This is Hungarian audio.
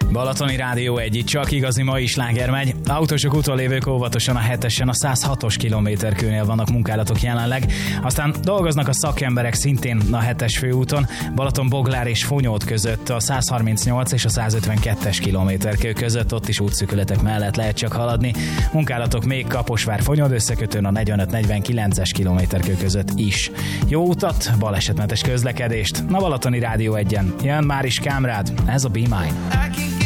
Balatoni Rádió 1, csak igazi mai sláger megy. Autósok utolévők óvatosan a 7-esen, a 106-os kilométerkőnél vannak munkálatok jelenleg. Aztán dolgoznak a szakemberek szintén a 7-es főúton, Balaton-Boglár és Fonyód között, a 138 és a 152-es kilométerkő között, ott is útszűkületek mellett lehet csak haladni. Munkálatok még Kaposvár-Fonyód összekötőn a 45-49-es kilométerkő között is. Jó utat, balesetmentes közlekedést. Na, Balatoni Rádió 1-en jön már is Kámrád, ez a Be Mine.